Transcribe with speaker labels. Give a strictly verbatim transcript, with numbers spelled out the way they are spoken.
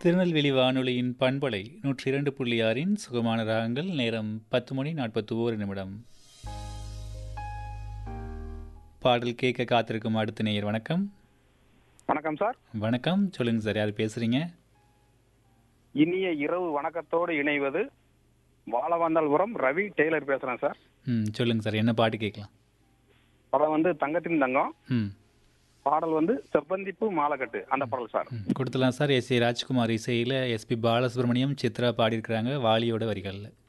Speaker 1: திருநெல்வேலி வானொலியின் பண்பலை நூற்றி இரண்டு புள்ளி ஆறின் சுகமான ராகங்கள். நேரம் பத்து மணி நாற்பத்தி ஓரு நிமிடம். பாடல் கேட்க காத்திருக்கும் அடுத்த நேயர். வணக்கம்.
Speaker 2: வணக்கம் சார்.
Speaker 1: வணக்கம், சொல்லுங்க சார், யார் பேசுறீங்க?
Speaker 2: இனிய இரவு வணக்கத்தோடு இணைவது வாழவந்தாள்புரம் ரவி டெய்லர் பேசுறேன் சார்.
Speaker 1: ம் சொல்லுங்க சார், என்ன பாட்டு கேட்கலாம்?
Speaker 2: படம் வந்து தங்கத்தின் தங்கம்,
Speaker 1: ம்
Speaker 2: பாடல் வந்து செவ்வந்திப்பு மாலைக்கட்டு, அந்த பாடல் சார்.
Speaker 1: ம், கொடுத்துலாம் சார். எஸ் ஏ ராஜ்குமார் இசையில் எஸ்பி பாலசுப்ரமணியம், சித்ரா பாடியிருக்கிறாங்க வாலியோட வரிகளில்.